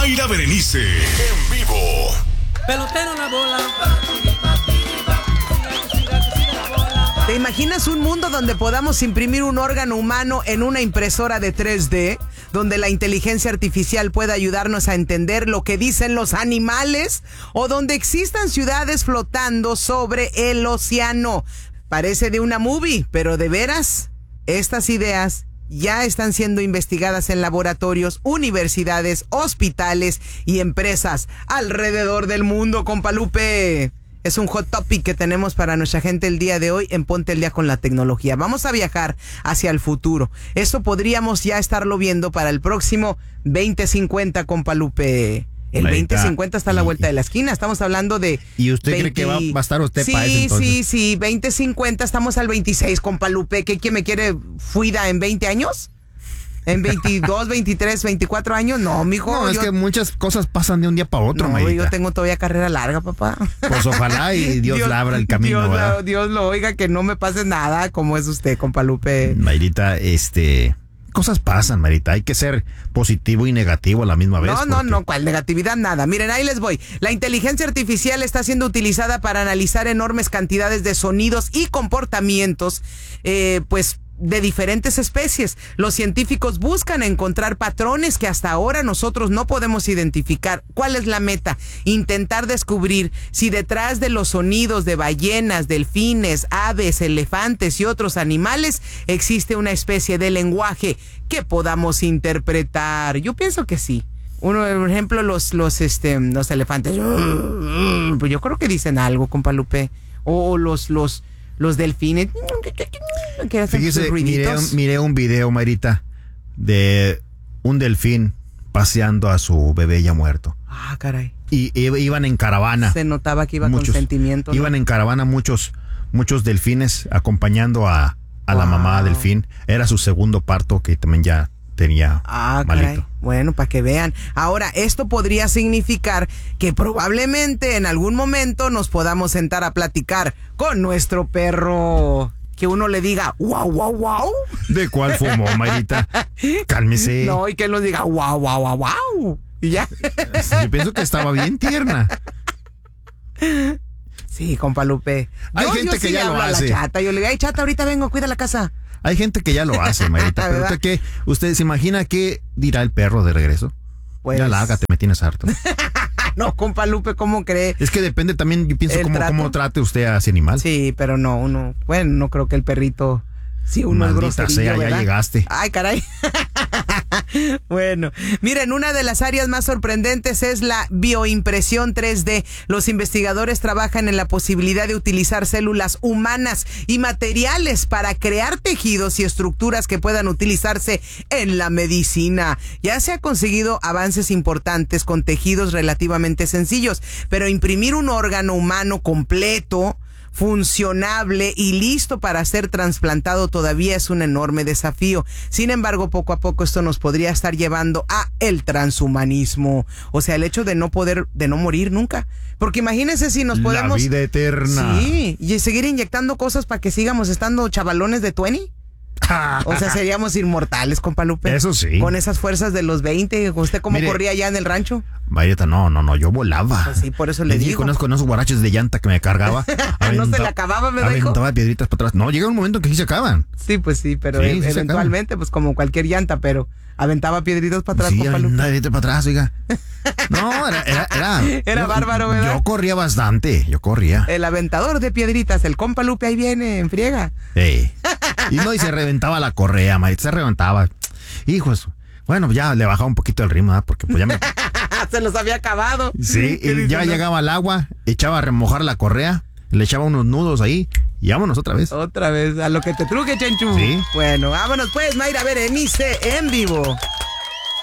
Mayra Berenice, en vivo. Pelotero en la bola. ¿Te imaginas un mundo donde podamos imprimir un órgano humano en una impresora de 3D? Donde la inteligencia artificial pueda ayudarnos a entender lo que dicen los animales, o donde existan ciudades flotando sobre el océano. Parece de una movie, pero de veras, estas ideas ya están siendo investigadas en laboratorios, universidades, hospitales y empresas alrededor del mundo, compa Lupe. Es un hot topic que tenemos para nuestra gente el día de hoy en Ponte el Día con la Tecnología. Vamos a viajar hacia el futuro. Eso podríamos ya estarlo viendo para el próximo 2050, compa Lupe. El 2050 está a la vuelta de la esquina. Estamos hablando de... ¿Y usted cree que va a estar usted para ese entonces? Sí. 2050, estamos al 26, compa Lupe. ¿Qué me quiere fuida en 20 años? ¿En 22, 23, 24 años? No, mijo. No, es que muchas cosas pasan de un día para otro, Mayrita. Yo tengo todavía carrera larga, papá. Pues ojalá y Dios le abra el camino, ¿verdad? Dios lo oiga, que no me pase nada como es usted, compa Lupe. Mayrita, cosas pasan, Mayrita. Hay que ser positivo y negativo a la misma vez. No, ¿cuál negatividad? Nada. Miren, ahí les voy. La inteligencia artificial está siendo utilizada para analizar enormes cantidades de sonidos y comportamientos, de diferentes especies. Los científicos buscan encontrar patrones que hasta ahora nosotros no podemos identificar. ¿Cuál es la meta? Intentar descubrir si detrás de los sonidos de ballenas, delfines, aves, elefantes y otros animales existe una especie de lenguaje que podamos interpretar. Yo pienso que sí. Por ejemplo, los elefantes. Pues yo creo que dicen algo, compa Lupe. O los delfines. Fíjese, miré un video, Mayrita, de un delfín paseando a su bebé ya muerto. Ah, caray. Y iban en caravana. Se notaba que iba con sentimiento, ¿no? Iban en caravana muchos delfines acompañando a la mamá delfín. Era su segundo parto, que también ya tenía malito. Caray. Bueno, para que vean. Ahora, esto podría significar que probablemente en algún momento nos podamos sentar a platicar con nuestro perro. Que uno le diga, wow, wow, wow. ¿De cuál fumó, Mayrita? Cálmese. No, y que él nos diga, wow, wow, wow, wow. Y ya. Yo pienso que estaba bien tierna. Sí, compa Lupe. Hay gente que ya lo hace. Chata. Yo le digo, ay, Chata, ahorita vengo, cuida la casa. Hay gente que ya lo hace, Mayrita. Pero ¿usted se imagina qué dirá el perro de regreso? Pues... Ya lárgate, me tienes harto. No, compa Lupe, ¿cómo cree? Es que depende también, yo pienso, cómo trate usted a ese animal. Sí, pero no creo que el perrito... Sí, uno maldita es groserillo, sea, ¿verdad? Ya llegaste. Ay, caray. Bueno, miren, una de las áreas más sorprendentes es la bioimpresión 3D. Los investigadores trabajan en la posibilidad de utilizar células humanas y materiales para crear tejidos y estructuras que puedan utilizarse en la medicina. Ya se ha conseguido avances importantes con tejidos relativamente sencillos, pero imprimir un órgano humano completo, funcionable y listo para ser trasplantado todavía es un enorme desafío. Sin embargo, poco a poco esto nos podría estar llevando a el transhumanismo, o sea, el hecho de no morir nunca. Porque imagínense si nos podemos... La vida eterna. Sí, y seguir inyectando cosas para que sigamos estando chavalones de 20. O sea, seríamos inmortales, compa Lupe. Eso sí. Con esas fuerzas de los 20. ¿Usted cómo corría allá en el rancho? Mayrita, no, yo volaba. Pues sí, por eso le digo. Con esos guaraches de llanta que me cargaba. No se le acababa, me dijo. Aventaba piedritas para atrás. No, llega un momento en que sí se acaban. Sí, pues sí, pero eventualmente, pues como cualquier llanta, pero aventaba piedritas para atrás, compa Lupe. Piedritas para atrás, oiga. No, era bárbaro, ¿verdad? Yo corría bastante, El aventador de piedritas, el compa Lupe ahí viene en friega. Sí. Y se reventaba la correa, Mayrita, se reventaba. Hijos, bueno, ya le bajaba un poquito el ritmo, ¿verdad? Porque pues ya me... Se los había acabado. Sí, y ya llegaba al agua, echaba a remojar la correa, le echaba unos nudos ahí y vámonos otra vez. Otra vez, a lo que te truje, Chenchu. Sí. Bueno, vámonos pues, Mayra Berenice en vivo.